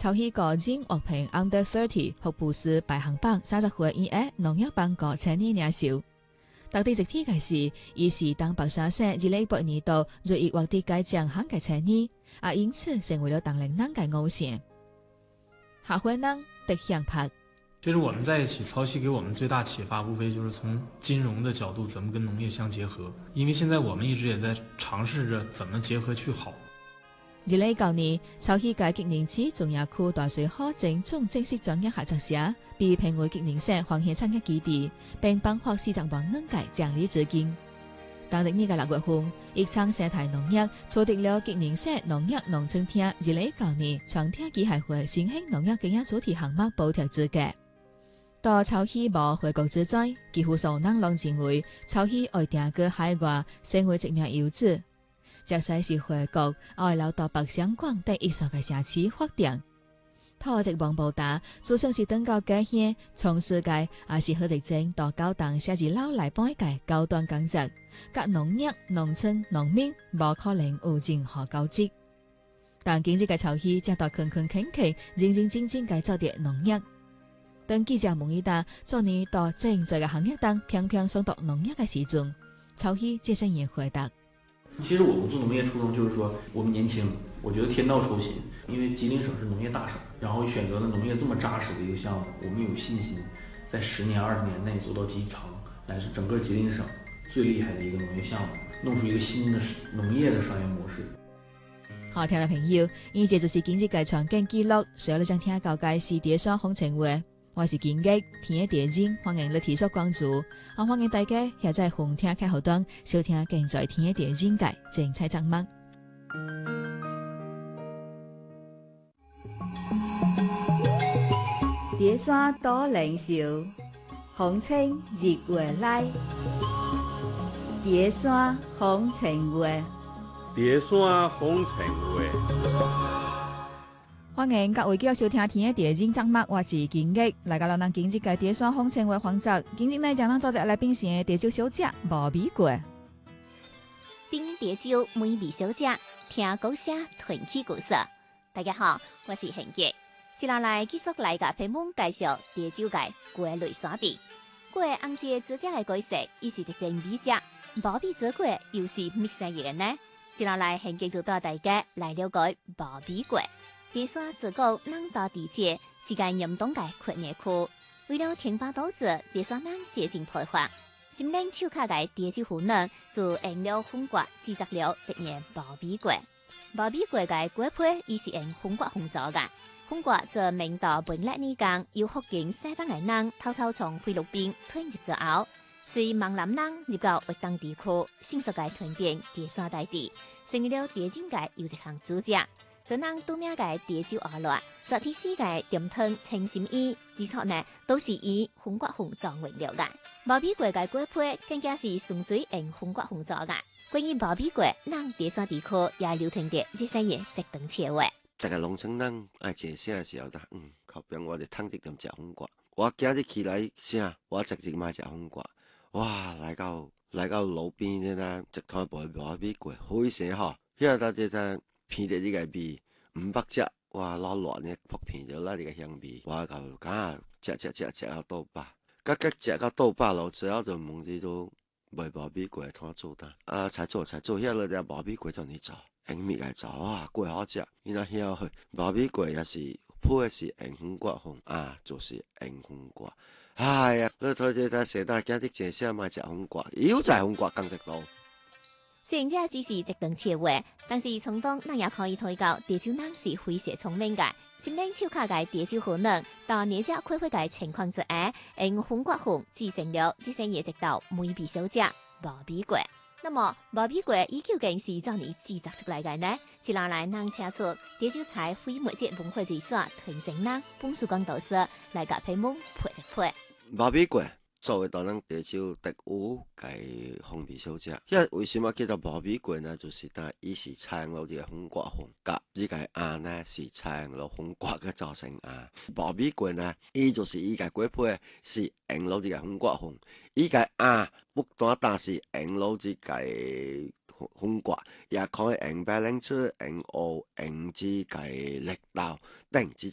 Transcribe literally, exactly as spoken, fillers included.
抽起個人樂評 Under 三十福布斯排行榜三十歲以下農業邦國青年領袖。特地直天嘅是，伊是東北三省二零一八年度最易獲得該獎項嘅青年，也因此成為了當年人嘅偶像。下回人得享拍。 其實我們在一起，曹曦給我們最大啟發，無非就是從金融的角度，怎麼跟農業相結合。因為現在我們一直也在嘗試着怎麼結合去好。 二零一九年，曹曦在吉寧市中亞區大水河正總正式專業合作社被評為吉寧省黃蟹產業基地，並頒發市長王恩介獎勵資金。當日呢個六月份，億昌生態農業取得了吉寧省農業農村廳二零一九年全廳機械會新興農業經營主題項目補貼資格。到曹曦無回國之際，幾乎所有人攏認為曹曦愛定居海外，成為一名遊子。即使是回國，愛留到北上廣等以上嘅城市發展。他直往報答，就算是等到家鄉，從事界也是好直正到高檔寫字樓來幫嘅高端工作，甲農業、農村、農民無可能有任何交集。但今日嘅曹曦則到勤勤懇懇、認認真真嘅做啲農業。當記者問伊答，做你到正在嘅行業當偏偏想讀農業嘅時陣，曹曦這聲言回答： 其實我們做農業初衷就是說，我們年輕，我覺得天道酬勤，因為吉林省是農業大省，然後選擇了農業這麼扎實的一個項目，我們有信心在十年、二十年內做到集成，乃是整個吉林省最厲害的一個農業項目，弄出一個新的農業的商業模式。 好聽嘅朋友，以這就是今日嘅場景記錄，所有將聽教界是碟山風情話。我是金吉，聽地精，歡迎你提出關注。我歡迎大家下載紅聽開後端，收聽更在聽地精嘅精彩節目。碟山多靈秀，風情日月來。碟山風情話， 碟山風情話。 歡迎各位繼續收聽聽嘅電影節目，我是金吉，來到咱今日嘅碟山風情話環節。今日呢，將咱做隻來賓先嘅蝶酒小姐無米過。 冰蝶酒美味小姐，聽故事傳奇故事。大家好，我是hen吉，接下來繼續來個篇目介紹蝶酒嘅果類選品。果紅節自家嘅果色，伊是一種美食，無米做果又是乜嘢嘢呢？接下來hen吉就帶大家來了解無米果。碟山自古人道地界是個嚴冬嘅缺熱區，為了填飽肚子，碟山人寫進培發，心靈手卡嘅碟酒壺呢，就用了紅果製作了一面無米果。無米果嘅果皮伊是用紅果紅做嘅，紅果在明朝本曆年間由福建西北嘅人偷偷從菲律賓吞入咗後，隨閩南人入到粵東地區，迅速嘅傳遍碟山大地，成為了碟酒嘅又一項主食。就讓度名嘅碟酒而來，昨天時嘅點湯清心意，之初呢都是以紅果紅做原料嘅。無米果嘅果皮更加是純粹用紅果紅做嘅。關於無米果，咱碟山地區也流傳着這些嘢值得切話。 一個農村人愛食啥嘅時候，嗯，後邊我哋湯啲咁食紅果。我今日起來啥，我直接買食紅果。哇，來到來到路邊嘅呢，一攤賣無米果，好食嗬！因為大家在片啲呢個味，五百隻，哇，攞落呢撲片就拉呢個香味，哇，就梗係隻隻隻隻到倒巴，格格隻到倒巴咯，之後就問呢種賣無米果同我做單，啊，才做才做，遐個啲無米果就你做，用米來做，哇，貴好食，然後遐去無米果也是配是用紅果紅啊，就是用紅果，哎呀，你睇睇睇，成大家啲正式買隻紅果，又就係紅果更值咯。 雖然這只是一頓切話，但是從中咱也可以睇到碟酒人是非常聰明嘅，心靈手卡嘅碟酒可能到年隻開會嘅情況之下，用紅果紅製成了這些嘢一道美味小食無米果。那麼無米果伊究竟是怎樣製作出來嘅呢？接下來咱請出碟酒菜非物質文化遺產傳承人本書講導師來個篇目配一配。 無米果作為當咱碟酒特有嘅風味小食，因為為什麼叫做無米果呢？就是但伊是採用咗紅果紅，甲呢個餡呢是採用咗紅果嘅造成餡。無米果呢，伊就是伊個果皮是用咗呢個紅果紅，伊個餡不單單是用咗呢個紅果，也可以用白蓮子、用蚵、用呢個綠豆等之